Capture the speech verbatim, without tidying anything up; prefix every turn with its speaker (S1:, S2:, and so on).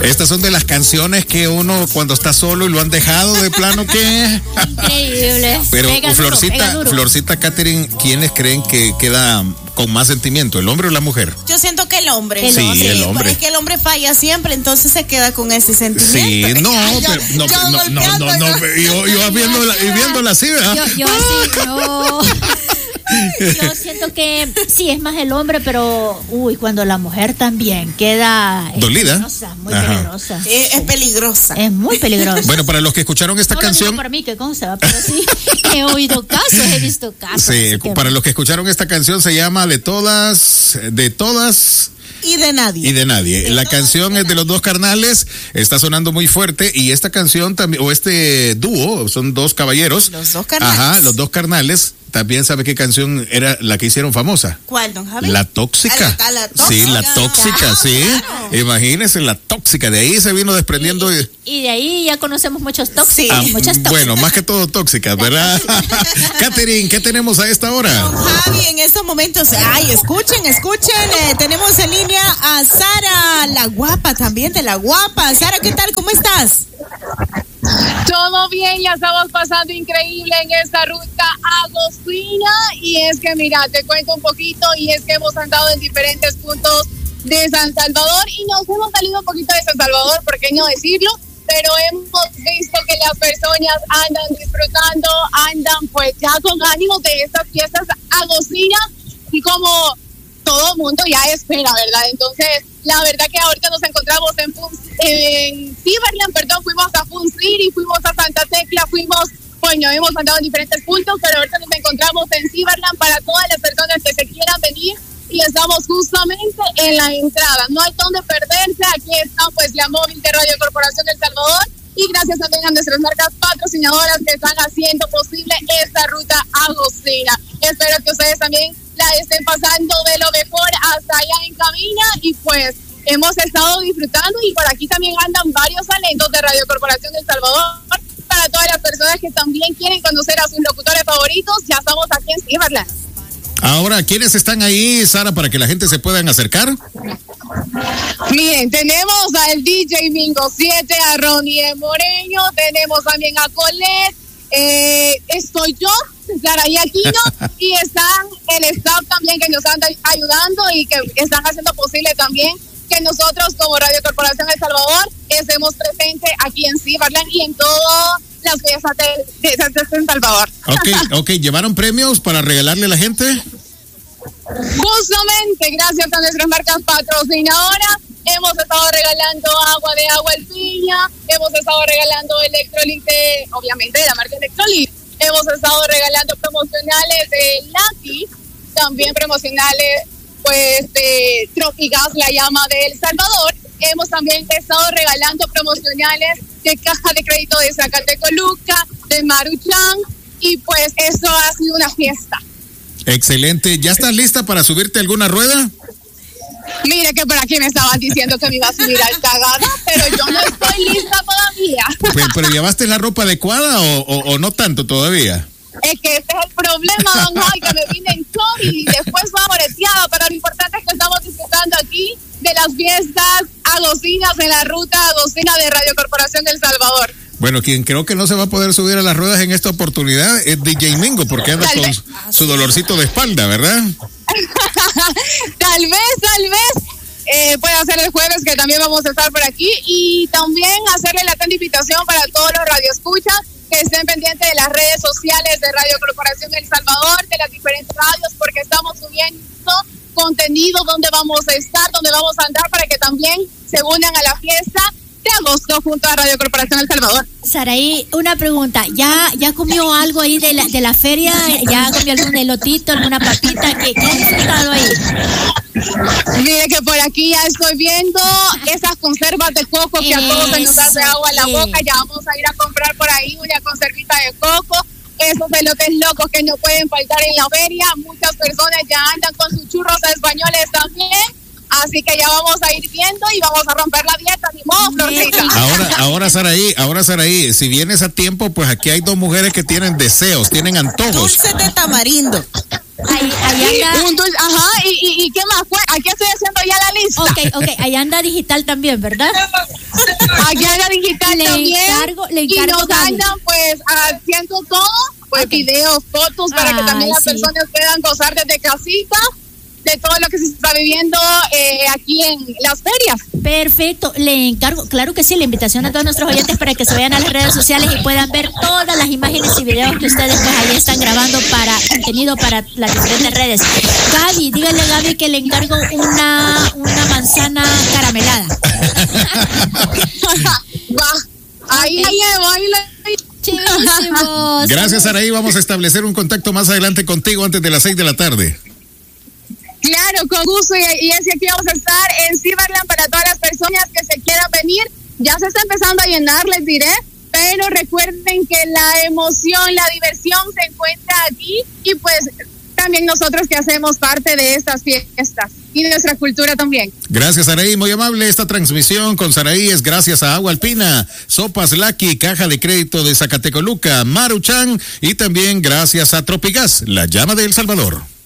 S1: Estas son de las canciones que uno cuando está solo y lo han dejado de plano que...
S2: Increíble.
S1: Pero
S2: pega
S1: Florcita,
S2: duro, pega duro.
S1: Florcita Catherine, ¿quiénes creen que queda con más sentimiento, el hombre o la mujer?
S3: Yo siento que el hombre.
S2: El
S1: sí,
S2: hombre.
S1: el hombre.
S3: Es que el hombre falla siempre, entonces se queda con ese sentimiento.
S1: Sí, no,
S3: Ay, yo-
S1: pero, no,
S3: yo
S1: no, no, no,
S3: golpeando,
S1: no,
S3: yo-
S1: yo, yo viéndola, y viéndola así, ¿verdad?
S2: Yo, yo así, yo. Yo siento que sí es más el hombre, pero uy, cuando la mujer también queda
S1: Dolida.
S2: peligrosa, muy
S1: Ajá.
S2: peligrosa.
S3: Es, es peligrosa.
S2: Es muy peligrosa.
S1: Bueno, para los que escucharon esta
S2: no lo
S1: canción,
S2: digo para mí, que consta, pero sí he oído casos, he visto casos.
S1: sí,
S2: así que-
S1: para los que escucharon esta canción se llama De todas, de todas
S3: Y de nadie.
S1: y de nadie.
S3: De
S1: La
S3: todas
S1: canción
S3: y de
S1: es de los dos carnales, está sonando muy fuerte y esta canción también, o este dúo, son dos caballeros.
S3: Los dos carnales.
S1: Ajá, los dos carnales. También sabe qué canción era la que hicieron famosa.
S3: ¿Cuál, don Javi?
S1: La tóxica.
S3: Ah, la- la tóxica.
S1: Sí, la tóxica,
S3: Ah,
S1: sí.
S3: claro.
S1: Imagínense la tóxica. De ahí se vino desprendiendo.
S2: Y, y de ahí ya conocemos muchos tóxicos.
S1: Ah,
S2: muchas tóxicas.
S1: bueno, más que todo tóxicas, ¿verdad? Catherine, ¿qué tenemos a esta hora?
S3: Don Javi, en estos momentos, ay, escuchen, escuchen, eh, tenemos en línea a Sara, la guapa también, de la guapa. Sara, ¿qué tal? ¿Cómo estás?
S4: Todo bien, ya estamos pasando increíble en esta ruta agostina y es que mira, te cuento un poquito y es que hemos andado en diferentes puntos de San Salvador y nos hemos salido un poquito de San Salvador, ¿por qué no decirlo? Pero hemos visto que las personas andan disfrutando, andan pues ya con ánimo de estas fiestas agostinas y como todo mundo ya espera, ¿verdad? Entonces, la verdad que ahorita nos encontramos en, Fun- en Ciberland, perdón, fuimos a Fun City, fuimos a Santa Tecla, fuimos, bueno, hemos andado en diferentes puntos, pero ahorita nos encontramos en Ciberland para todas las personas que se quieran venir y estamos justamente en la entrada. No hay donde perderse, aquí está pues la móvil de Radio Corporación del Salvador y gracias también a nuestras marcas patrocinadoras que están haciendo posible esta ruta agostina. Espero que ustedes también la estén pasando de lo mejor hasta allá en cabina y pues hemos estado disfrutando y por aquí también andan varios talentos de Radio Corporación del Salvador para todas las personas que también quieren conocer a sus locutores favoritos. Ya estamos aquí en Ciberland.
S1: Ahora, ¿quiénes están ahí, Sara, para que la gente se puedan acercar?
S4: Miren, tenemos al D J Mingo siete, a Ronnie Moreño, tenemos también a Colette, eh, estoy yo, Saraí Aquino, y están el staff también que nos están ayudando y que están haciendo posible también que nosotros como Radio Corporación El Salvador estemos presentes aquí en Ciberland y en todas las fiestas de, de, de, de El Salvador.
S1: Ok, ok, ¿llevaron premios para regalarle a la gente?
S4: Justamente gracias a nuestras marcas patrocinadoras hemos estado regalando agua de agua el piña, hemos estado regalando Electrolit de, obviamente de la marca Electrolit, hemos estado regalando promocionales de Lucky, también promocionales pues de Tropigas, la llama de El Salvador, hemos también estado regalando promocionales de Caja de Crédito de Zacatecoluca, de Maruchan y pues eso ha sido una fiesta.
S1: Excelente. ¿Ya estás lista para subirte a alguna rueda?
S4: Mire que por aquí me estaban diciendo que me iba a subir al cagada, pero yo no estoy lista todavía.
S1: Pero, pero ¿llevaste la ropa adecuada o, o, o no tanto todavía?
S4: Es que ese es el problema, don Joy, que me vine en chori y después fue amoreteada, pero lo importante es que estamos disfrutando aquí de las fiestas agostinas en la ruta agostina de Radio Corporación del Salvador.
S1: Bueno, quien creo que no se va a poder subir a las ruedas en esta oportunidad es D J Mingo, porque anda
S4: Tal
S1: con
S4: vez.
S1: su dolorcito de espalda, ¿verdad?
S4: Tal vez, tal vez eh, pueda ser el jueves que también vamos a estar por aquí y también hacerle la atenta invitación para todos los radioescuchas que estén pendientes de las redes sociales de Radio Corporación El Salvador, de las diferentes radios, porque estamos subiendo contenido donde vamos a estar, donde vamos a andar para que también se unan a la fiesta de agosto junto a Radio Corporación El Salvador.
S2: Saraí, una pregunta, ¿ya ya comió algo ahí de la, de la feria? ¿Ya comió algún elotito, alguna papita? ¿Qué, qué ha disfrutado ahí?
S4: Mire que por aquí ya estoy viendo esas conservas de coco que a todos se nos hace agua en la
S2: Eso,
S4: boca. Ya vamos a ir a comprar por ahí una conservita de coco. Esos elotes locos que no pueden faltar en la feria. Muchas personas ya andan con sus churros españoles también. Así que ya vamos a ir viendo y vamos a romper la dieta, ni modo, Florcita.
S1: Ahora, ahora Saraí, ahora Saraí, si vienes a tiempo, pues aquí hay dos mujeres que tienen deseos, tienen antojos.
S3: Dulce de tamarindo.
S2: Ahí, ahí anda.
S4: Un dulce, ajá, y, y, y ¿qué más? Aquí estoy haciendo ya la lista.
S2: Ok, ok, ahí anda digital también, ¿verdad?
S4: Aquí anda digital
S2: le
S4: también.
S2: Encargo, le encargo
S4: y nos
S2: Gaby.
S4: andan pues haciendo todo, pues
S2: Okay.
S4: videos, fotos, para
S2: Ay,
S4: que también las
S2: sí.
S4: personas puedan gozar desde casita de todo lo que se está viviendo eh, aquí en las ferias.
S2: Perfecto, le encargo, claro que sí, la invitación a todos nuestros oyentes para que se vayan a las redes sociales y puedan ver todas las imágenes y videos que ustedes pues ahí están grabando para contenido para las diferentes redes. Gaby, dígale a Gaby que le encargo una, una manzana caramelada.
S4: Va, ahí la llevo, ahí la
S2: Chivísimos.
S1: Gracias, Araí. Vamos a establecer un contacto más adelante contigo antes de las seis de la tarde.
S4: Claro, con gusto, y, y es que aquí vamos a estar en Ciberland para todas las personas que se quieran venir. Ya se está empezando a llenar, les diré, pero recuerden que la emoción, la diversión se encuentra aquí, y pues también nosotros que hacemos parte de estas fiestas y de nuestra cultura también.
S1: Gracias, Araí. Muy amable. Esta transmisión con Saraí es gracias a Agua Alpina, Sopas Lucky, Caja de Crédito de Zacatecoluca, Maruchan, y también gracias a Tropigas, la llama de El Salvador.